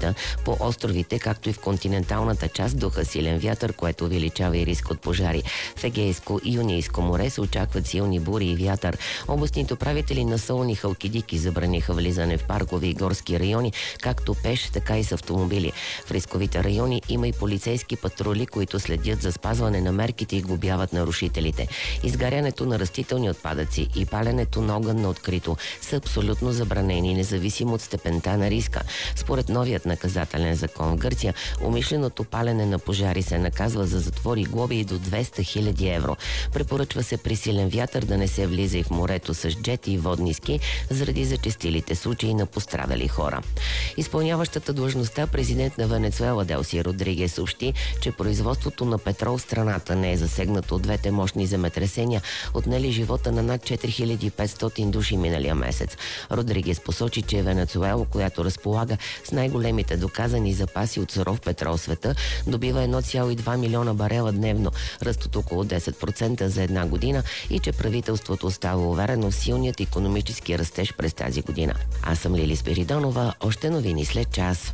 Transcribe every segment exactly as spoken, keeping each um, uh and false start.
защита. По островите, както и в континенталната част, духа силен вятър, което увеличава и риск от пожари. В Егейско и Юнийско море се очакват силни бури и вятър. Областните управители на Солун и Халкидики забраниха влизане в паркови и горски райони, както пеш, така и с автомобили. В рисковите райони има и полицейски патрули, които следят за спазване на мерките и глобяват нарушителите. Изгарянето на растителни отпадъци и паленето на огън на открито са абсолютно забранени, независимо от степента на риска. Според новият наказателен закон в Гърция, умишленото палене на пожари се наказва за затвор и глоби и до двеста хиляди евро. Препоръчва се при силен вятър да не се влиза и в морето с джети и водни ски, заради зачестилите случаи на пострадали хора. Изпълняващата длъжността президент на Венецуела Делси Родригес съобщи, че производството на петрол в страната не е засегнато от двете мощни земетресения, отнели живота на над четири хиляди и петстотин души миналия месец. Родригес посочи, че Венецуела, която разполага с най-големите доказани запаси от суров петрол в света, добива едно цяло и две милиона барела дневно, ръст от около десет процента за една година, и че правителството остава уверено в силният икономически растеж през тази година. Аз съм Лили Спиридонова, още новини след час.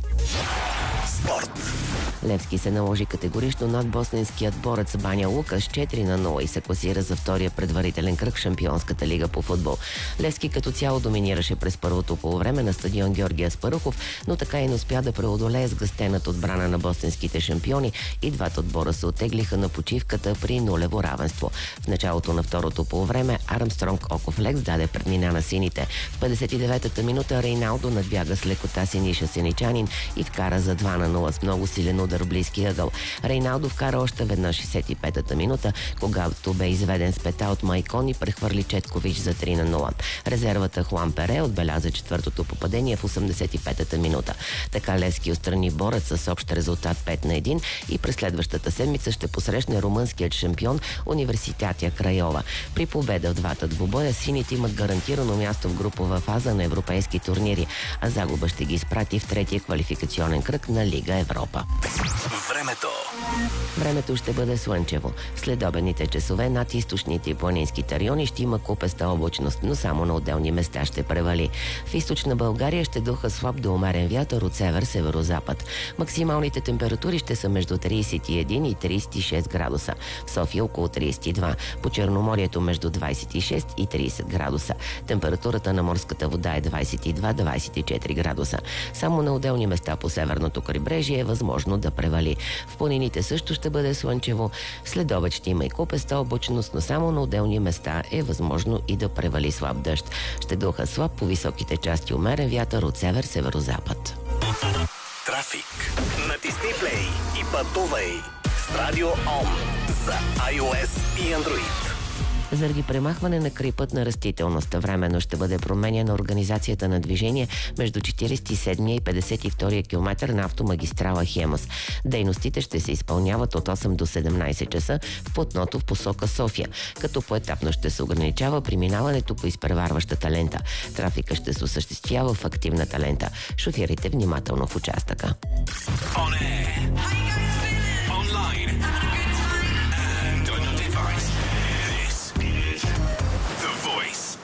Спорт. Левски се наложи категорично над босненският борец Баня Лука с четири на нула и се класира за втория предварителен кръг в Шампионската лига по футбол. Левски като цяло доминираше през първото полувреме на стадион Георги Аспарухов, но така и не успя да преодолее сгъстената отбрана на босненските шампиони и двата отбора се оттеглиха на почивката при нулево равенство. В началото на второто полувреме Армстронг Окофлекс даде преднина на сините. В петдесет и деветата минута Рейналдо надбяга с лекота Синиша Сеничанин и вкара за два на нула с много силен удар в близки ъгъл. Рейналдо вкара още веднъж шестдесет и петата минута, когато бе изведен с пета от Майкон и прехвърли Четкович за три на нула. Резервата Хуан Пере отбеляза четвъртото попадение в осемдесет и петата минута. Така Левски отстрани борец с общ резултат пет на едно и през следващата седмица ще посрещне румънският шампион Университатия Крайова. При победа в двата двубоя сините имат гарантирано място в групова фаза на европейски турнири, а загуба ще ги изпрати в третия квалификационен кръг на Лига Европа. Времето. Времето ще бъде слънчево. След обедните часове над източните и планинските райони ще има купеста облачност, но само на отделни места ще превали. В източна България ще духа слаб до умерен вятър от север-северозапад. Максималните температури ще са между тридесет и един и тридесет и шест градуса. В София около тридесет и два. По Черноморието между двадесет и шест и тридесет градуса. Температурата на морската вода е двадесет и два до двадесет и четири градуса. Само на отделни места по северното крайбрежие е възможно да превали. В планините също ще бъде слънчево. След обед ще има и купеста облачност, но само на отделни места е възможно и да превали слаб дъжд. Ще духа слаб по високите части умерен вятър от север-северозапад. Трафик. Натисни плей и пътувай с Радио Ом за iOS и Android. Заради премахване на крайпътна растителност, временно ще бъде променена организацията на движение между четиридесет и седми и петдесет и втори километър на автомагистрала Хемус. Дейностите ще се изпълняват от осем до седемнадесет часа в платното в посока София, като поетапно ще се ограничава преминаването по изпреварващата лента. Трафика ще се осъществява в активната лента. Шофирайте внимателно в участъка. Онлайн.